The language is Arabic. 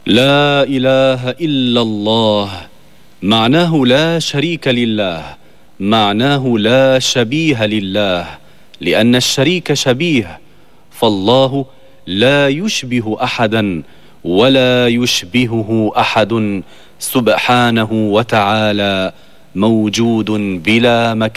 لا إله إلا الله معناه لا شريك لله، معناه لا شبيه لله، لأن الشريك شبيه، فالله لا يشبه أحدا ولا يشبهه أحد سبحانه وتعالى، موجود بلا مكان.